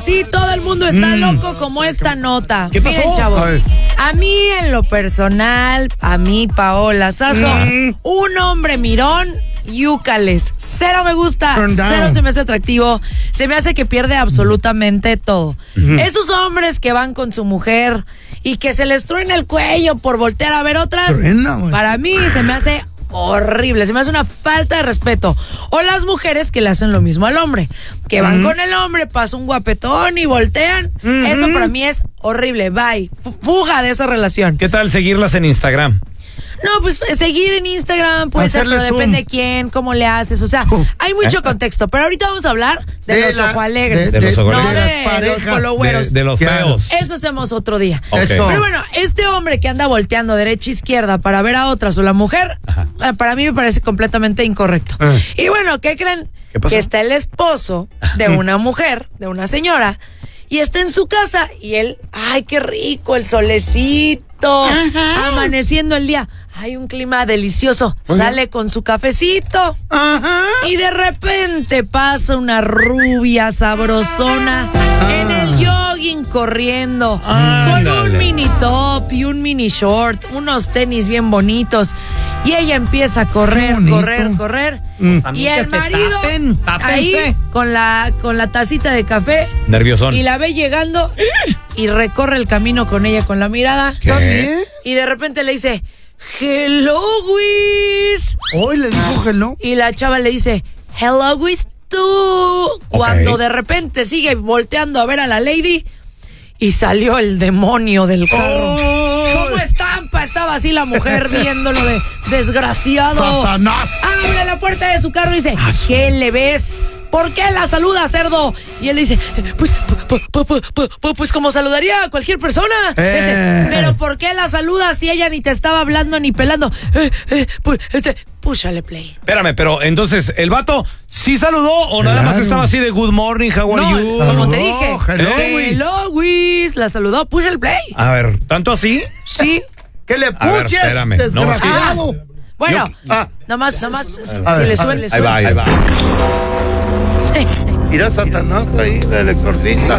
sí, todo el mundo está loco como esta nota. ¿Qué pasó? Miren, chavos. A mí, en lo personal, a mí, Paola Sazo, un hombre mirón, yúcales. Cero me gusta, cero se me hace atractivo. Se me hace que pierde absolutamente todo. Esos hombres que van con su mujer y que se les truena el cuello por voltear a ver otras, para mí se me hace horrible, se me hace una falta de respeto. O las mujeres que le hacen lo mismo al hombre, que van con el hombre, pasa un guapetón y voltean. Eso para mí es horrible. Bye, fuga de esa relación. ¿Qué tal seguirlas en Instagram? No, pues seguir en Instagram puede ser, pero depende de quién, cómo le haces. O sea, hay mucho contexto. Pero ahorita vamos a hablar de los ojoalegres. De los no ojoalegres. de los followeros. De los feos. Eso hacemos otro día. Okay. Pero bueno, este hombre que anda volteando derecha e izquierda para ver a otras o la mujer, para mí me parece completamente incorrecto. Y bueno, ¿qué creen? ¿Qué pasó? Que está el esposo de una mujer, de una señora, y está en su casa y él, ay, qué rico, el solecito, amaneciendo el día. Hay un clima delicioso. Sale con su cafecito. Y de repente pasa una rubia sabrosona en el jogging corriendo. Con un mini top y un mini short, unos tenis bien bonitos. Y ella empieza a correr. Y el marido ahí con la tacita de café. Nerviosón. Y la ve llegando y recorre el camino con ella con la mirada. ¿Qué? Y de repente le dice: hello, Wiz. Hoy le dijo hello. Y la chava le dice: hello, Wiz, tú. Cuando de repente sigue volteando a ver a la lady y salió el demonio del carro. ¿Cómo estampa? Estaba así la mujer viéndolo de desgraciado. ¡Satanás! Abre la puerta de su carro y dice: ¿qué le ves? ¿Por qué la saluda, cerdo? Y él le dice: pues como saludaría a cualquier persona. Pero ¿por qué la saluda si ella ni te estaba hablando ni pelando? Púchale play. Espérame, pero entonces, ¿el vato sí saludó o nada más estaba así de good morning, how are you? Como te dije. Hello, Wiz. La saludó, push el play. A ver, ¿tanto así? Sí. Que le A ver, puche, espérame. desgraciado. Bueno, nomás, si le suben, le suben. Ahí va. Mira Satanás ahí, el exorcista.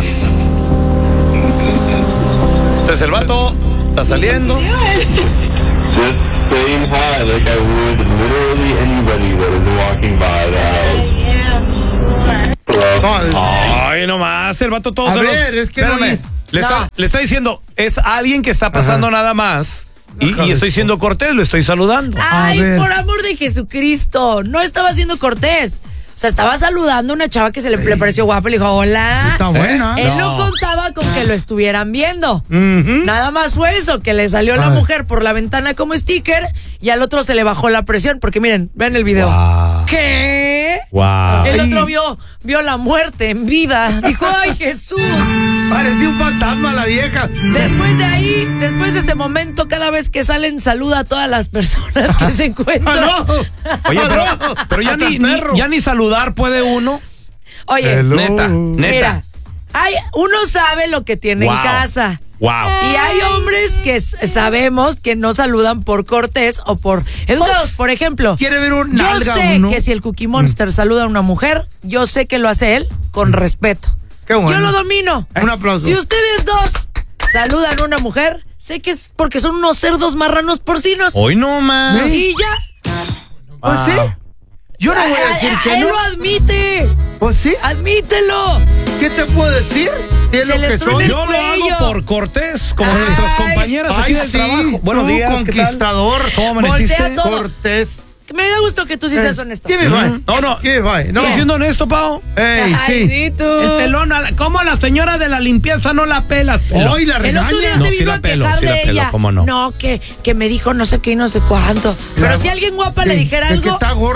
Entonces el vato está saliendo. Just saying hi like I would literally anybody that is walking by the house. Ay, nomás, el vato todo A se ver, es que espérame, le está diciendo, es alguien que está pasando nada más. Y estoy siendo cortés, lo estoy saludando. Ay, por amor de Jesucristo, no estaba siendo cortés. O sea, estaba saludando a una chava que le pareció guapa y le dijo: hola. Está buena. Él no contaba con que lo estuvieran viendo. Nada más fue eso, que le salió la mujer por la ventana como sticker y al otro se le bajó la presión. Porque miren, vean el video. Wow. ¿Qué? Wow. El otro vio la muerte en vida. Dijo: ay, Jesús. Parecía un fantasma la vieja. Después de ahí, después de ese momento, cada vez que salen, saluda a todas las personas que se encuentran. Oye, pero ya ni saludar puede uno. Oye, Neta. mira, uno sabe lo que tiene en casa. Wow. Y hay hombres que sabemos que no saludan por cortés o por educados. Por ejemplo, ¿Quiere ver un yo nalga sé uno? que si el Cookie Monster saluda a una mujer, yo sé que lo hace él con respeto. Qué bueno. Yo lo domino. Un aplauso. Si ustedes dos saludan a una mujer, sé que es porque son unos cerdos marranos porcinos. Hoy no más. Y ya. Pues sí. Yo no voy a decir que él no. lo admite. Pues sí. Admítelo. ¿Qué te puedo decir? Si es Se lo les que truena soy. el Yo lo hago cuello. por cortés, como nuestras compañeras aquí del trabajo. Buenos días, ¿qué tal? Conquistador. ¿Cómo amaneciste? Voltea todo. Cortés. Me da gusto que tú sí seas honesto. Give me five. No. Give me five. No. ¿Estás siendo honesto, Pao? Ey, Ay, sí. sí, tú. El pelón, ¿cómo a la señora de la limpieza no la pelas? Hoy la El otro día regaña. No, se sí vino la a pelo, quejar sí la de pelo, ella. ¿cómo no? No, que me dijo no sé qué y no sé cuánto. Pero si alguien guapa le dijera El que algo, está gordo.